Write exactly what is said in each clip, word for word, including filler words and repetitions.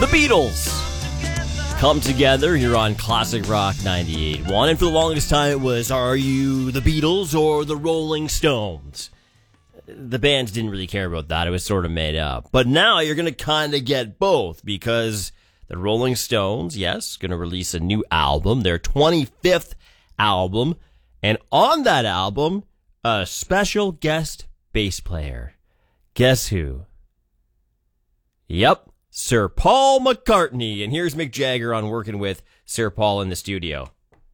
The Beatles come together here on Classic Rock ninety-eight point one. And for the longest time it was, are you the Beatles or the Rolling Stones? The bands didn't really care about that. It was sort of made up. But now you're going to kind of get both, because the Rolling Stones, yes, going to release a new album, their twenty-fifth album. And on that album, a special guest bass player. Guess who? Yep, Sir Paul McCartney. And here's Mick Jagger on working with Sir Paul in the studio.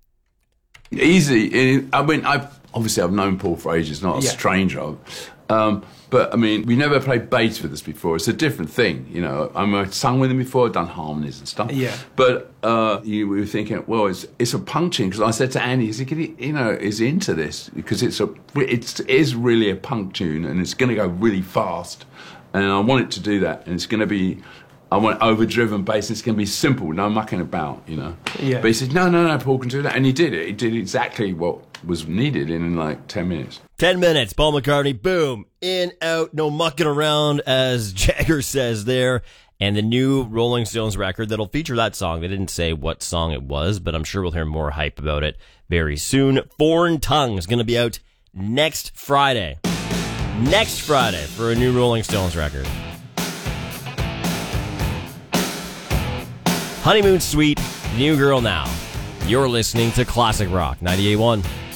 Easy. I mean, I've obviously I've known Paul for ages, not a Yeah. stranger. Um, but I mean, we never played bass with us before. It's a different thing, you know. I mean, I've sung with him before, I've done harmonies and stuff. Yeah. But uh, you, we were thinking, well, it's it's a punk tune, because I said to Andy, is he, can he, you know, is he into this? Because it's a it's it is really a punk tune, and it's going to go really fast, and I want it to do that, and it's going to be. I want overdriven bass. It's going to be simple, no mucking about, you know. Yeah. But he said, no, no, no, Paul can do that. And he did it. He did exactly what was needed in like ten minutes. Ten minutes, Paul McCartney, boom, in, out, no mucking around, as Jagger says there. And the new Rolling Stones record that'll feature that song. They didn't say what song it was, but I'm sure we'll hear more hype about it very soon. Foreign Tongue is going to be out next Friday. Next Friday for a new Rolling Stones record. Honeymoon Suite, New Girl Now. You're listening to Classic Rock ninety-eight point one.